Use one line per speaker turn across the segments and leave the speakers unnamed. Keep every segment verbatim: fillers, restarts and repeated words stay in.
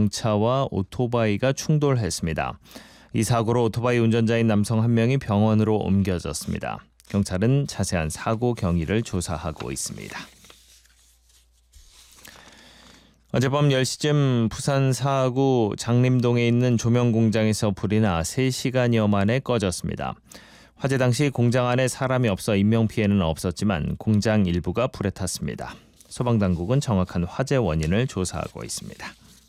자동차와 오토바이가 충돌했습니다. 이 사고로 오토바이 운전자인 남성 한 명이 병원으로 옮겨졌습니다. 경찰은 자세한 사고 경위를 조사하고 있습니다. 어젯밤 열 시쯤 부산 사구 장림동에 있는 조명 공장에서 불이 나 세 시간여 만에 꺼졌습니다. 화재 당시 공장 안에 사람이 없어 인명피해는 없었지만 공장 일부가 불에 탔습니다. 소방당국은 정확한 화재 원인을 조사하고 있습니다.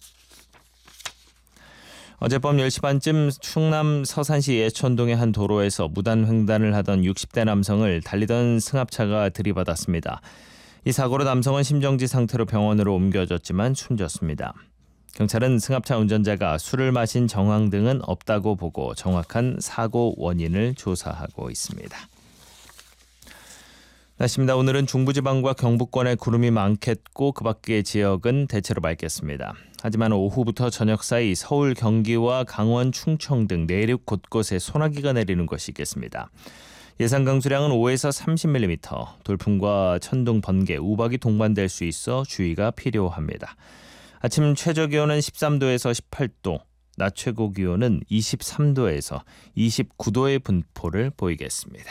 어젯밤 열 시 반쯤 충남 서산시 예천동의 한 도로에서 무단횡단을 하던 육십 대 남성을 달리던 승합차가 들이받았습니다. 이 사고로 남성은 심정지 상태로 병원으로 옮겨졌지만 숨졌습니다. 경찰은 승합차 운전자가 술을 마신 정황 등은 없다고 보고 정확한 사고 원인을 조사하고 있습니다. 날씨입니다. 오늘은 중부지방과 경북권에 구름이 많겠고 그 밖의 지역은 대체로 맑겠습니다. 하지만 오후부터 저녁 사이 서울, 경기와 강원, 충청 등 내륙 곳곳에 소나기가 내리는 것이 있겠습니다. 예상 강수량은 오에서 삼십 밀리미터, 돌풍과 천둥, 번개, 우박이 동반될 수 있어 주의가 필요합니다. 아침 최저 기온은 십삼 도에서 십팔 도, 낮 최고 기온은 이십삼 도에서 이십구 도의 분포를 보이겠습니다.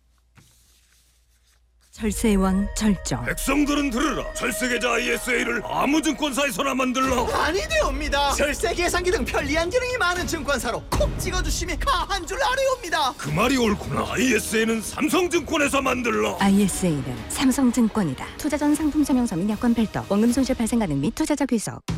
절세의 왕 절정.
백성들은 들으라. 절세계좌 아이에스에이를 아무 증권사에서나 만들라.
아니되옵니다. 절세 계산기 등 편리한 기능이 많은 증권사로 콕 찍어주심이 가한 줄 아뢰옵니다.
그 말이 옳구나. 아이에스에이는 삼성증권에서 만들라.
아이에스에이는 삼성증권이다. 투자 전 상품 설명서 및 약관 별도, 원금 손실 발생 가능 및 투자자 귀속.